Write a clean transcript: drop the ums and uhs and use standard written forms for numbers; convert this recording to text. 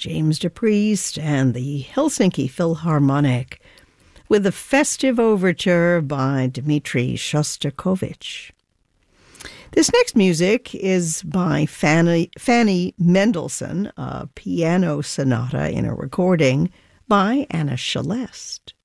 James DePriest and the Helsinki Philharmonic with a festive overture by Dmitri Shostakovich. This next music is by Fanny Mendelssohn, a piano sonata in a recording by Anna Shelest.